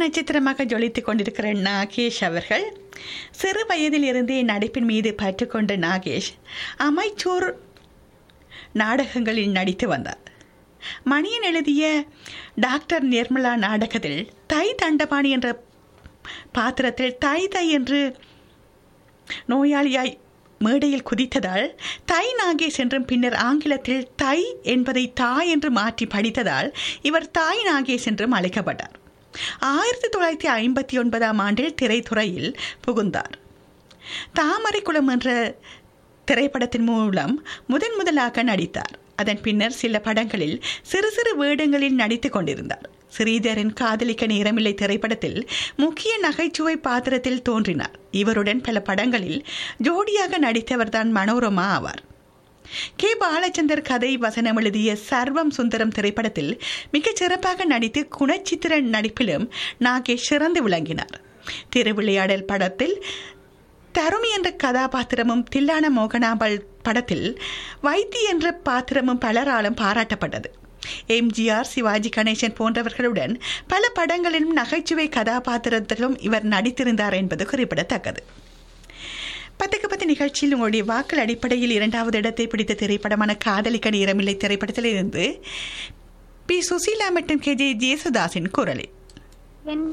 நட்சத்திரமாக ஜொலித்துக் கொண்டிருக்கிற நாகேஷ் அவர்கள் சிறு வயதில் இருந்தே நடிப்பின் மீது பற்றுக்கொண்ட நாகேஷ் அமைச்சூர் நாடகங்களில் நடித்து வந்தார். மணியன் எழுதிய டாக்டர் நிர்மலா நாடகத்தில் தை தண்டபாணி என்ற பாத்திரத்தில் தை தை என்று நோயாளியாய் மேடையில் குதித்ததால் தை நாகேஷ் என்றும் பின்னர் ஆங்கிலத்தில் தை என்பதை தாய் என்று மாற்றி படித்ததால் இவர் தாய் நாகேஷ் என்றும் அழைக்கப்பட்டார். 1959 ஆண்டில் திரைத்துறையில் புகுந்தார். தாமரைக்குளம் என்ற திரைப்படத்தின் மூலம் முதலாக நடித்தார். அதன் பின்னர் சில படங்களில் சிறு சிறு வேடங்களில் நடித்துக் கொண்டிருந்தார். ஸ்ரீதரின் காதலிக்க நேரமில்லை திரைப்படத்தில் முக்கிய நகைச்சுவை பாத்திரத்தில் தோன்றினார். இவருடன் பல படங்களில் ஜோடியாக நடித்தவர்தான் மனோரமா ஆவார். கே பாலச்சந்தர் கதை வசனம் எழுதிய சர்வம் சுந்தரம் திரைப்படத்தில் மிகச் சிறப்பாக நடித்து குணச்சித்திர நடிப்பிலும் நாகேஷ் சிறந்து விளங்கினார். திருவிளையாடல் படத்தில் தருமி என்ற கதாபாத்திரமும் தில்லான மோகனாம்பல் படத்தில் வைத்தி என்ற பாத்திரமும் பலராலும் பாராட்டப்பட்டது. எம்ஜிஆர், சிவாஜி கணேசன் போன்றவர்களுடன் பல படங்களிலும் நகைச்சுவை கதாபாத்திரத்திலும் இவர் நடித்திருந்தார் என்பது குறிப்பிடத்தக்கது. 10க்கு 10 நிகழ்ச்சியில் உங்களுடைய வாக்கள் அடிப்படையில் 2வது இடத்தை பிடித்த திரைப்படமான காதலிக்க நேரமில்லை திரைப்படத்தில் இருந்து பி. சுசீலா மற்றும் கே. ஜே. ஜேசுதாஸின் குரலில்